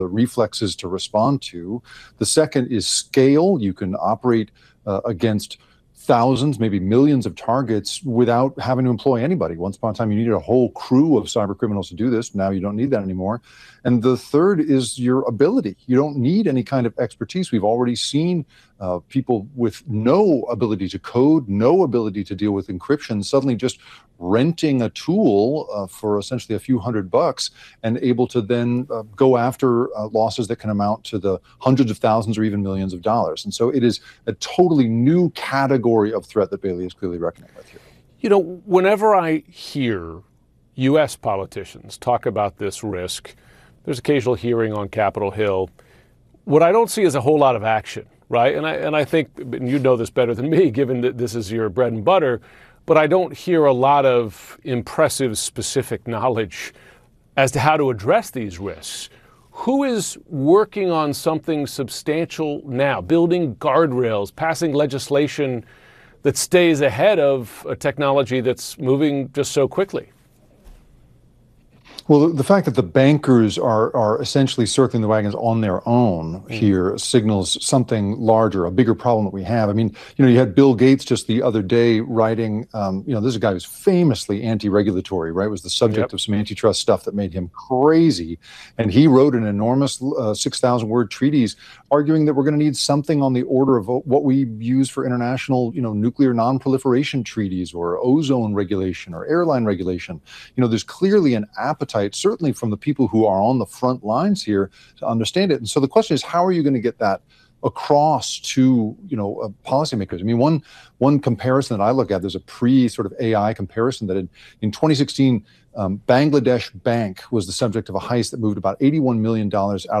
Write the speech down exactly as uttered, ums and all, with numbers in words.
the reflexes to respond to. The second is scale. You can operate uh, against thousands, maybe millions of targets without having to employ anybody. Once upon a time, you needed a whole crew of cyber criminals to do this. Now you don't need that anymore. And the third is your ability. You don't need any kind of expertise. We've already seen uh, people with no ability to code, no ability to deal with encryption, suddenly just renting a tool uh, for essentially a few hundred bucks and able to then uh, go after uh, losses that can amount to the hundreds of thousands or even millions of dollars. And so it is a totally new category of threat that Bailey is clearly reckoning with here. You know, whenever I hear U S politicians talk about this risk, there's occasional hearing on Capitol Hill. What I don't see is a whole lot of action, right? And I and I think, and you know this better than me, given that this is your bread and butter, but I don't hear a lot of impressive, specific knowledge as to how to address these risks. Who is working on something substantial now, building guardrails, passing legislation that stays ahead of a technology that's moving just so quickly? Well, the fact that the bankers are are essentially circling the wagons on their own mm. here signals something larger, a bigger problem that we have. I mean, you know, you had Bill Gates just the other day writing, um, you know, this is a guy who's famously anti-regulatory, right? It was the subject yep. of some antitrust stuff that made him crazy. And he wrote an enormous uh, six thousand word treatise arguing that we're going to need something on the order of what we use for international, you know, nuclear non-proliferation treaties or ozone regulation or airline regulation. You know, there's clearly an appetite, certainly from the people who are on the front lines here, to understand it. And so the question is, how are you going to get that across to, you know, uh, policymakers? I mean, one one comparison that I look at, there's a pre sort of A I comparison that in, in twenty sixteen, um, Bangladesh Bank was the subject of a heist that moved about eighty-one million dollars out